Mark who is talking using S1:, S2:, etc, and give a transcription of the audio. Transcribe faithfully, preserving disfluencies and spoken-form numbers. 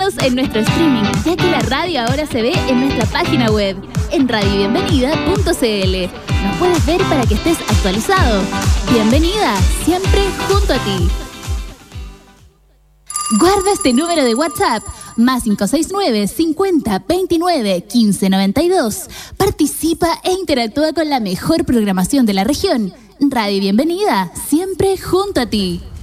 S1: Síguenos en nuestro streaming, ya que la radio ahora se ve en nuestra página web, en radio bienvenida punto c l. Nos puedes ver para que estés actualizado. Bienvenida, siempre junto a ti. Guarda este número de WhatsApp, más cinco seis nueve, cincuenta, veintinueve, quince, noventa y dos. Participa e interactúa con la mejor programación de la región. Radio Bienvenida, siempre junto a ti.